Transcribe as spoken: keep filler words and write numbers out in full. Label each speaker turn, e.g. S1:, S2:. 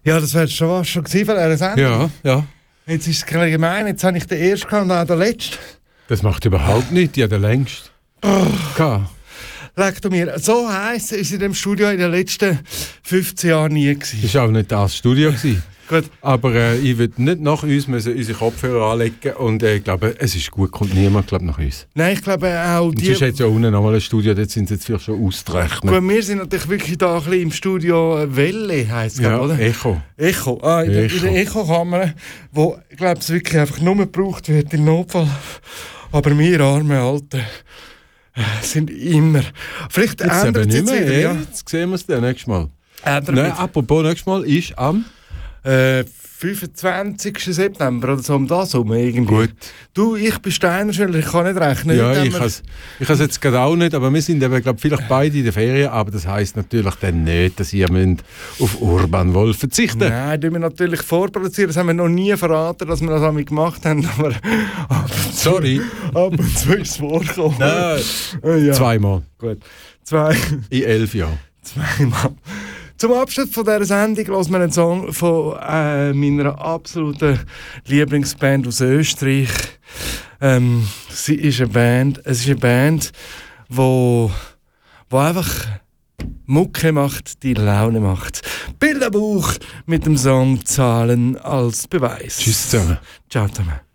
S1: Ja, das wäre schon was schon gewesen von dieser Sendung.
S2: Ja, ja.
S1: Jetzt ist es gerade gemein, jetzt habe ich den ersten und auch den letzten.
S2: Das macht überhaupt nicht, ja, der längst.
S1: Oh.
S2: Leg
S1: du mir, so heiß ist in dem Studio in den letzten fünfzehn Jahren nie gewesen.
S2: Das war auch nicht das Studio gewesen.
S1: Gut.
S2: Aber äh, ich würde nicht nach uns müssen unsere Kopfhörer anlegen und äh, ich glaube, es ist gut, kommt niemand glaub, nach uns.
S1: Nein, ich glaube auch
S2: die...
S1: Und
S2: sonst hat ja unten nochmal ein Studio, dort sind sie jetzt vielleicht schon ausgerechnet.
S1: Gut, wir sind natürlich wirklich da ein bisschen im Studio Welle, heisst es,
S2: ja,
S1: oder?
S2: Echo.
S1: Echo, ah, in, Echo. Der, in der Echo-Kamera, wo, ich glaube, es wirklich einfach nur gebraucht wird im Notfall. Aber wir arme Alten sind immer... Vielleicht
S2: jetzt
S1: ändert es jetzt
S2: mehr,
S1: wieder, ja.
S2: Jetzt sehen wir es dann nächstes Mal.
S1: Ändert
S2: Nein, apropos, nächstes Mal ist am...
S1: Äh, fünfundzwanzigsten September oder so um das herum irgendwie.
S2: Gut.
S1: Du, ich bin Steinerschüler, ich kann nicht rechnen.
S2: Ja, ich kann es jetzt gerade auch nicht, aber wir sind eben, glaube vielleicht beide in der Ferien, aber das heisst natürlich dann nicht, dass ihr auf Urban Wolf verzichten müsst.
S1: Nein, das wir natürlich vorproduzieren, das haben wir noch nie verraten, dass wir das einmal gemacht haben, aber ab und zu,
S2: Sorry.
S1: Ab und zu ist es vorgekommen.
S2: Nein, ja. Zweimal.
S1: Gut. Zwei.
S2: In elf Jahren.
S1: Zweimal. Zum Abschluss von dieser Sendung hören wir einen Song von äh, meiner absoluten Lieblingsband aus Österreich. Ähm, sie ist eine Band, es ist eine Band, wo, wo einfach Mucke macht, die Laune macht. Bilderbuch mit dem Song «Zahlen als Beweis».
S2: Tschüss zusammen.
S1: Ciao zusammen.